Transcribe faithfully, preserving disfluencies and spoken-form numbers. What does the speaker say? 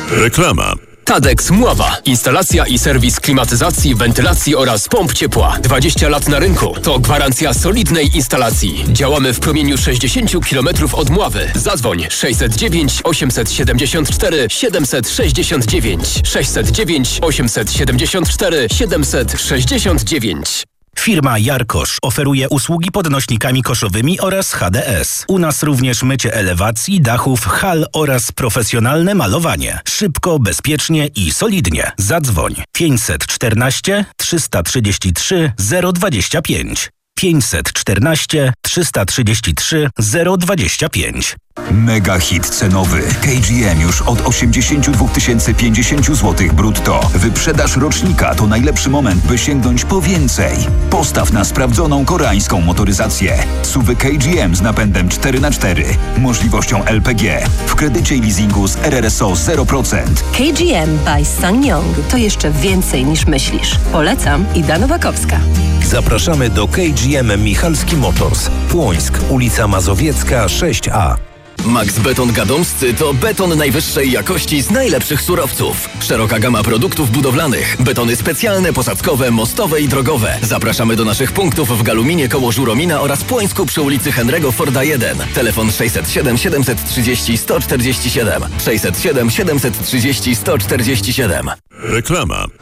Reklama. Tadex Mława. Instalacja i serwis klimatyzacji, wentylacji oraz pomp ciepła. dwadzieścia lat na rynku. To gwarancja solidnej instalacji. Działamy w promieniu sześćdziesiąt kilometrów od Mławy. Zadzwoń sześćset dziewięć osiemset siedemdziesiąt cztery siedemset sześćdziesiąt dziewięć sześćset dziewięć osiemset siedemdziesiąt cztery siedemset sześćdziesiąt dziewięć. Firma Jarkosz oferuje usługi podnośnikami koszowymi oraz H D S. U nas również mycie elewacji, dachów, hal oraz profesjonalne malowanie. Szybko, bezpiecznie i solidnie. Zadzwoń pięćset czternaście trzysta trzydzieści trzy zero dwadzieścia pięć. pięćset czternaście trzysta trzydzieści trzy zero dwadzieścia pięć. Mega hit cenowy. K G M już od osiemdziesiąt dwa tysiące pięćdziesiąt złotych brutto. Wyprzedaż rocznika to najlepszy moment, by sięgnąć po więcej. Postaw na sprawdzoną koreańską motoryzację. Suwy K G M z napędem cztery na cztery. Możliwością L P G. W kredycie i leasingu z R R S O zero procent. K G M by SsangYong to jeszcze więcej niż myślisz. Polecam, Ida Nowakowska. Zapraszamy do K G M Michalski Motors. Płońsk, ulica Mazowiecka sześć A. Max Beton Gadomscy to beton najwyższej jakości z najlepszych surowców. Szeroka gama produktów budowlanych. Betony specjalne, posadzkowe, mostowe i drogowe. Zapraszamy do naszych punktów w Galuminie koło Żuromina oraz Płońsku przy ulicy Henry'ego Forda jeden. Telefon sześćset siedem siedemset trzydzieści sto czterdzieści siedem. sześćset siedem siedemset trzydzieści sto czterdzieści siedem. Reklama.